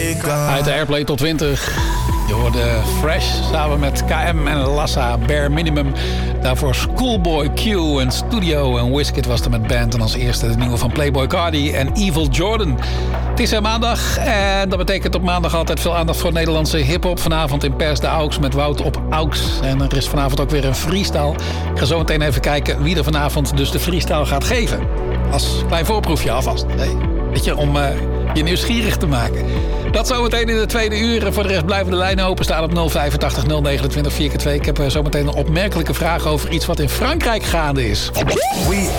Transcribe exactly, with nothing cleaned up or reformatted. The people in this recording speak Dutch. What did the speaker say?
Uit de Airplay tot twintig. Je hoorde Fresh samen met K M en Lassa, Bare Minimum. Daarvoor Schoolboy Q en Studio en Wizkid was er met band. En als eerste de nieuwe van Playboi Carti en Evil Jordan. Het is maandag en dat betekent op maandag altijd veel aandacht voor Nederlandse hiphop. Vanavond in Pers de Aux met Wout op Aux. En er is vanavond ook weer een freestyle. Ik ga zo meteen even kijken wie er vanavond dus de freestyle gaat geven. Als klein voorproefje alvast. Hey, weet je, om uh, je nieuwsgierig te maken. Dat zometeen in de tweede uur. Voor de rest blijven de lijnen openstaan op nul vijfentachtig nul negenentwintig vier keer twee. Ik heb uh, zometeen een opmerkelijke vraag over iets wat in Frankrijk gaande is. We